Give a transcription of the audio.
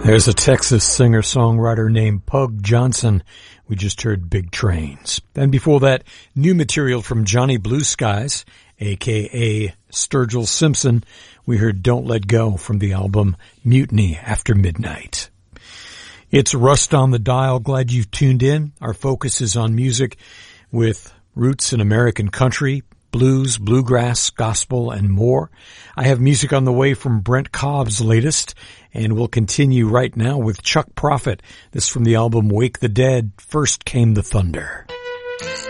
There's a Texas singer-songwriter named Pug Johnson. We just heard Big Trains. And before that, new material from Johnny Blue Skies, a.k.a. Sturgill Simpson. We heard Don't Let Go from the album Mutiny After Midnight. It's Rust on the Dial. Glad you've tuned in. Our focus is on music with roots in American country, blues, bluegrass, gospel, and more. I have music on the way from Brent Cobb's latest, and we'll continue right now with Chuck Prophet. This from the album Wake the Dead, First Came the Thunder.